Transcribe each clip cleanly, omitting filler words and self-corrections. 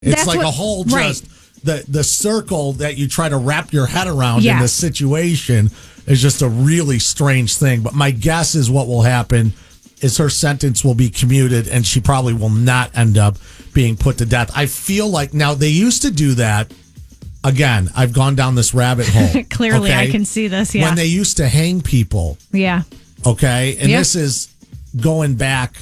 It's like a whole just the circle that you try to wrap your head around in this situation is just a really strange thing. But my guess is what will happen is her sentence will be commuted and she probably will not end up being put to death. I feel like now they used to do that. Again, I've gone down this rabbit hole. Clearly, I can see this, When they used to hang people. Yeah. Okay? And this is going back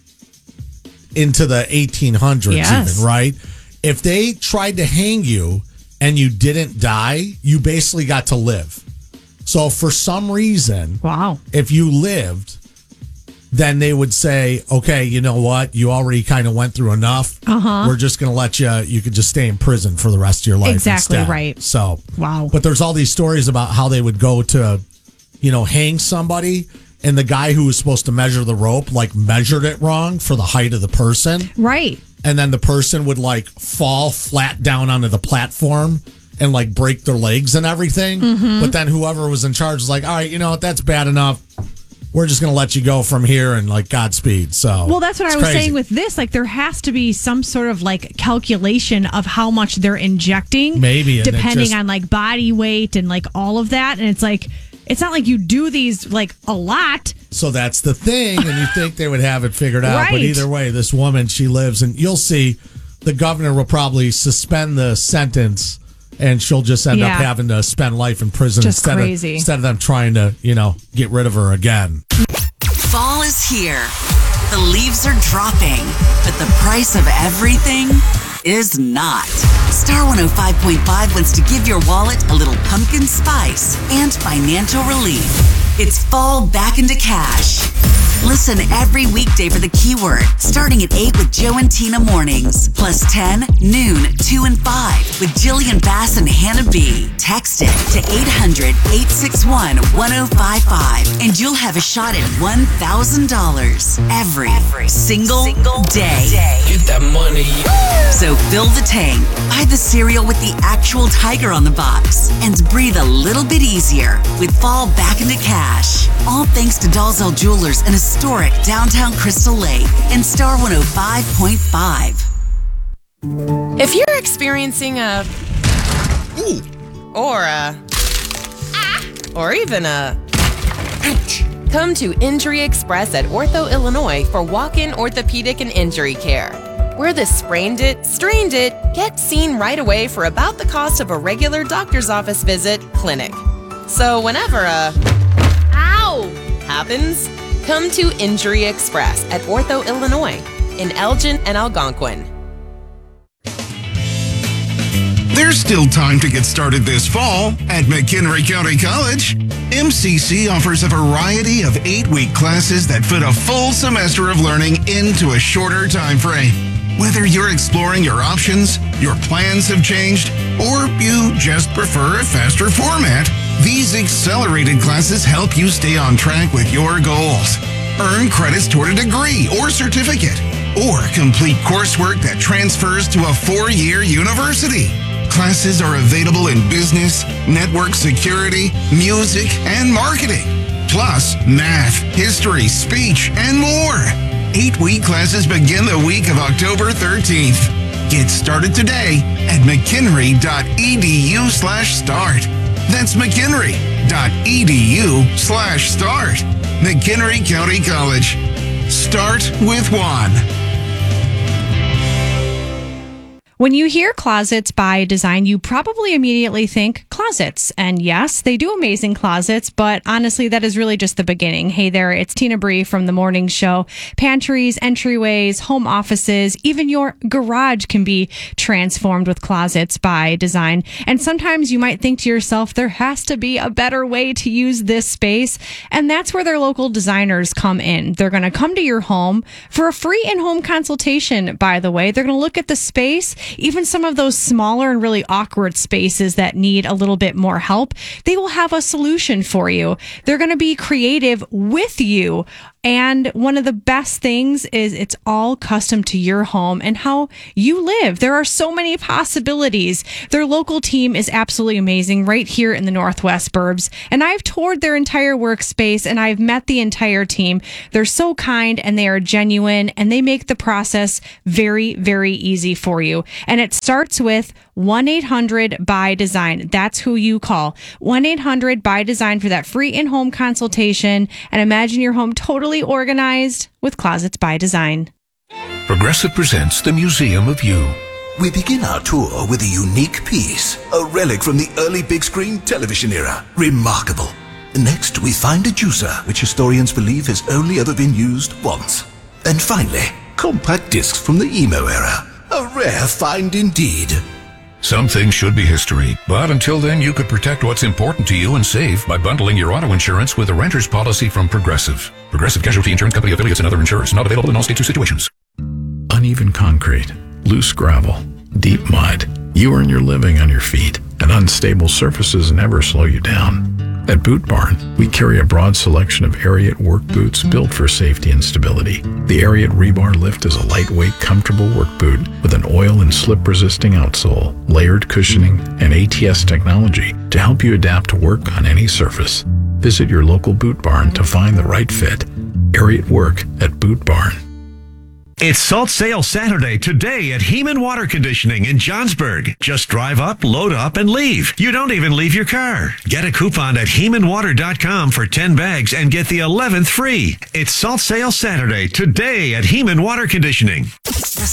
into the 1800s even, right? If they tried to hang you and you didn't die, you basically got to live. So for some reason, if you lived, then they would say, okay, you know what? You already kind of went through enough. We're just going to let you could just stay in prison for the rest of your life. Exactly instead. right. So, but there's all these stories about how they would go to, hang somebody. And the guy who was supposed to measure the rope, measured it wrong for the height of the person. Right. And then the person would fall flat down onto the platform and break their legs and everything. But then whoever was in charge was like, all right, you know what? That's bad enough. We're just going to let you go from here and Godspeed. So, well, that's what I was saying with this. There has to be some sort of calculation of how much they're injecting. Maybe. Depending on body weight and all of that. And it's not like you do these a lot. So that's the thing. And you think they would have it figured out. Right. But either way, this woman, she lives. And you'll see the governor will probably suspend the sentence and she'll just end up having to spend life in prison instead of them trying to, get rid of her again. Fall is here. The leaves are dropping, but the price of everything is not. Star 105.5 wants to give your wallet a little pumpkin spice and financial relief. It's fall back into cash. Listen every weekday for the keyword, starting at 8 with Joe and Tina mornings, plus 10, noon, 2 and 5 with Jillian Bass and Hannah B. Text it to 800-861-1055 and you'll have a shot at $1,000 every single day. Get that money. So fill the tank, buy the cereal with the actual tiger on the box, and breathe a little bit easier with fall back into cash. All thanks to Dalzell Jewelers in historic downtown Crystal Lake and Star 105.5. If you're experiencing a or a or even a come to Injury Express at Ortho Illinois for walk-in orthopedic and injury care. Where the sprained it, strained it, get seen right away for about the cost of a regular doctor's office visit clinic. So whenever a ow happens, come to Injury Express at Ortho Illinois in Elgin and Algonquin. There's still time to get started this fall at McHenry County College. MCC offers a variety of 8-week classes that fit a full semester of learning into a shorter time frame. Whether you're exploring your options, your plans have changed, or you just prefer a faster format, these accelerated classes help you stay on track with your goals. Earn credits toward a degree or certificate, or complete coursework that transfers to a 4-year university. Classes are available in business, network security, music, and marketing. Plus, math, history, speech, and more. 8-week classes begin the week of October 13th. Get started today at mchenry.edu/start. That's mchenry.edu/start. McHenry County College. Start with one. When you hear Closets by Design, you probably immediately think closets. And yes, they do amazing closets, but honestly, that is really just the beginning. Hey there, it's Tina Bree from The Morning Show. Pantries, entryways, home offices, even your garage can be transformed with Closets by Design. And sometimes you might think to yourself, there has to be a better way to use this space. And that's where their local designers come in. They're going to come to your home for a free in-home consultation, by the way. They're going to look at the space, even some of those smaller and really awkward spaces that need a little bit more help. They will have a solution for you. They're going to be creative with you And one of the best things is it's all custom to your home and how you live. There are so many possibilities. Their local team is absolutely amazing right here in the Northwest Burbs. And I've toured their entire workspace and I've met the entire team. They're so kind and they are genuine and they make the process very, very easy for you. And it starts with 1-800-BY-DESIGN. That's who you call. 1-800-BY-DESIGN for that free in-home consultation. And imagine your home totally organized with Closets by Design. Progressive presents the Museum of You. We begin our tour with a unique piece, a relic from the early big screen television era. Remarkable. Next, we find a juicer, which historians believe has only ever been used once. And finally, compact discs from the emo era. A rare find indeed. Some things should be history, but until then you could protect what's important to you and save by bundling your auto insurance with a renter's policy from Progressive. Progressive Casualty Insurance Company affiliates and other insurers. Not available in all states or situations. Uneven concrete, loose gravel, deep mud. You earn your living on your feet, and unstable surfaces never slow you down. At Boot Barn, we carry a broad selection of Ariat work boots built for safety and stability. The Ariat Rebar Lift is a lightweight, comfortable work boot with an oil and slip-resisting outsole, layered cushioning, and ATS technology to help you adapt to work on any surface. Visit your local Boot Barn to find the right fit. Ariat Work at Boot Barn. It's Salt Sale Saturday today at Heeman Water Conditioning in Johnsburg. Just drive up, load up, and leave. You don't even leave your car. Get a coupon at HeemanWater.com for 10 bags and get the 11th free. It's Salt Sale Saturday today at Heeman Water Conditioning.